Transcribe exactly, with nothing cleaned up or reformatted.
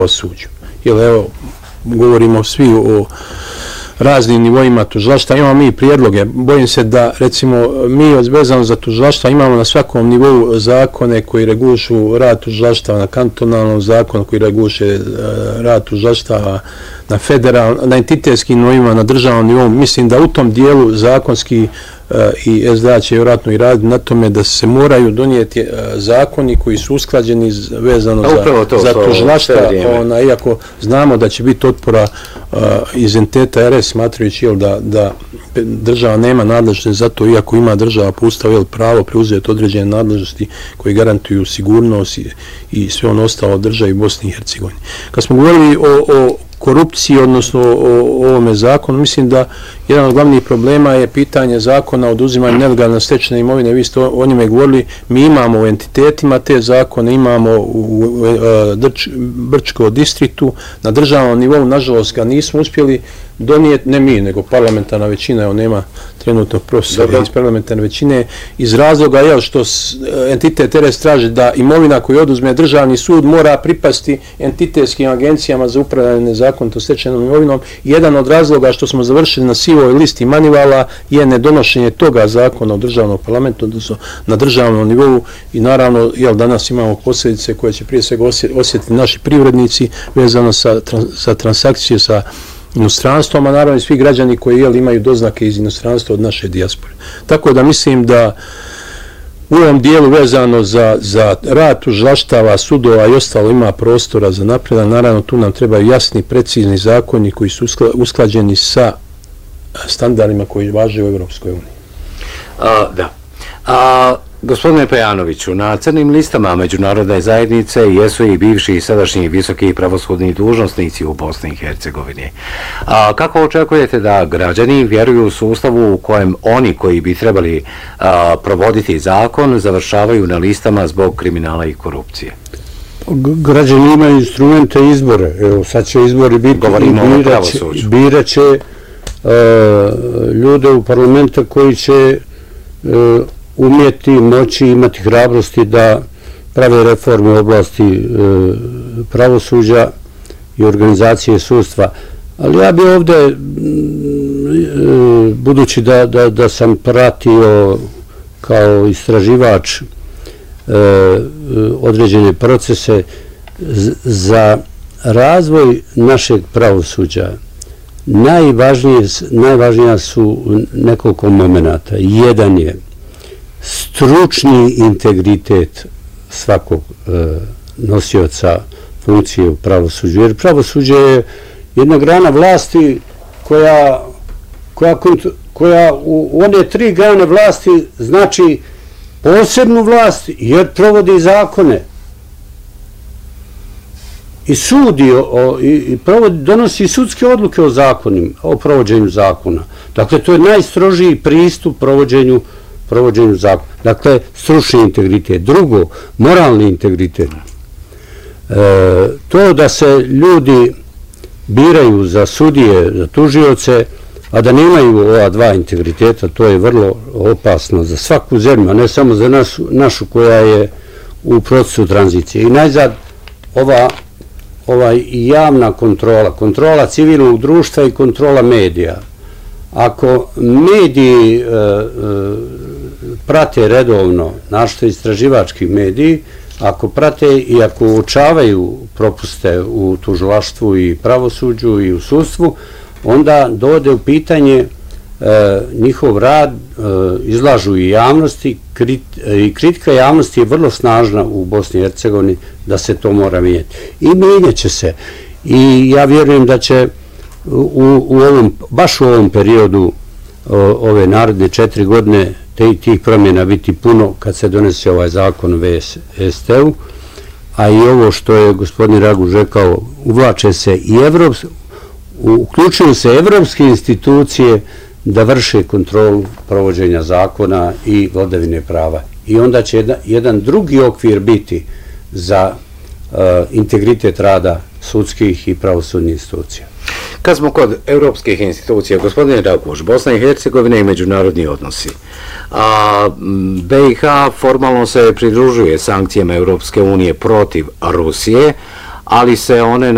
pravosuđu. Jer evo, govorimo svi o raznim nivoima tužilaštva, imamo mi prijedloge. Bojim se da, recimo, mi vezano za tužilaštva imamo na svakom nivou zakone koji regulišu rad tužilaštva, na kantonalnom zakonu koji reguliše rad tužilaštva, na federal, na entitetskim nivoima, na državnom nivou. Mislim da u tom dijelu zakonski i S D A će vjerojatno i raditi na tome da se moraju donijeti zakoni koji su usklađeni vezano za, to, za tužilaštva, ona, iako znamo da će biti otpora uh, iz entiteta R S smatrajući da, da država nema nadležnosti za to, iako ima država po ustavu pravo preuzeti određene nadležnosti koji garantuju sigurnost i, i sve ono ostalo državi Bosni i Hercegovini. Kad smo govorili o, o korupciji, odnosno o, o ovome zakonu, mislim da jedan od glavnih problema je pitanje zakona o oduzimanju nelegalno stečene imovine. Vi ste o, o njime govorili, mi imamo u entitetima te zakone, imamo u, u, u Drč, Brčko distriktu, na državnom nivou, nažalost ga nismo uspjeli donijeti, ne mi, nego parlamentarna većina, evo nema trenutno profesora iz parlamentarne većine, iz razloga je što entitet R S traži da imovina koju oduzme državni sud mora pripasti entitetskim agencijama za upravljanje nezakonito stečenom imovinom. Jedan od razloga što smo završili na sivoj listi Manivala je nedonošenje toga zakona u državnom parlamentu, odnosno na državnom nivou, i naravno jel, danas imamo posljedice koje će prije svega osjetiti naši privrednici vezano sa, trans, sa transakcije sa inostranstvom, a naravno i svi građani koji jel, imaju doznake iz inostranstva od naše dijaspore. Tako da mislim da u ovom dijelu vezano za, za rad tužilaštava, sudova i ostalo ima prostora za napredak. Naravno tu nam trebaju jasni, precizni zakoni koji su usklađeni sa standardima koji važe u Evropskoj uniji. A, da. A, gospodine Pejanoviću, na crnim listama međunarodne zajednice jesu i bivši i sadašnji visoki pravosudni dužnosnici u Bosni i Hercegovini. A, kako očekujete da građani vjeruju u sustavu u kojem oni koji bi trebali a, provoditi zakon završavaju na listama zbog kriminala i korupcije? Građani imaju instrumente izbore. Evo, sad će izbori biti. Govorimo o pravosuđu. Birat će uh, ljude u parlamenta koji će uh, umjeti, moći, imati hrabrosti da prave reforme u oblasti e, pravosuđa i organizacije sudstva. Ali ja bi ovdje, e, budući da, da, da sam pratio kao istraživač e, određene procese, z, za razvoj našeg pravosuđa najvažnije, najvažnija su nekoliko momenata. Jedan je stručni integritet svakog e, nosioca funkcije u pravosuđu. Jer pravosuđe je jedna grana vlasti koja, koja, koja u one tri grane vlasti znači posebnu vlast jer provodi zakone i sudi o, i, i provodi, donosi sudske odluke o zakonima, o provođenju zakona. Dakle, to je najstrožiji pristup provođenju provođenju zakona. Dakle, stručni integritet. Drugo, moralni integritet. E, to da se ljudi biraju za sudije, za tužioce, a da nemaju ova dva integriteta, to je vrlo opasno za svaku zemlju, a ne samo za našu, našu koja je u procesu tranzicije. I najzad, ova, ova javna kontrola, kontrola civilnog društva i kontrola medija. Ako mediji e, e, prate redovno, našto istraživački mediji, ako prate i ako uočavaju propuste u tužilaštvu i pravosuđu i u sudstvu, onda dovode u pitanje e, njihov rad, e, izlažu i javnosti, krit, i kritika javnosti je vrlo snažna u Bosni i Hercegovini da se to mora mijenjati. I mijenjat će se. I ja vjerujem da će u, u ovom, baš u ovom periodu o, ove naredne četiri godine te, tih promjena biti puno kad se donese ovaj zakon o V S T-u, a i ovo što je gospodin Raguž rekao, uvlače se i evropski, uključuju se evropske institucije da vrše kontrolu provođenja zakona i vladavine prava. I onda će jedan, jedan drugi okvir biti za uh, integritet rada sudskih i pravosudnih institucija. Kad smo kod europskih institucija, gospodine Raguž, Bosna i Hercegovina i međunarodni odnosi. A, B i H formalno se pridružuje sankcijama Europske unije protiv Rusije, ali se one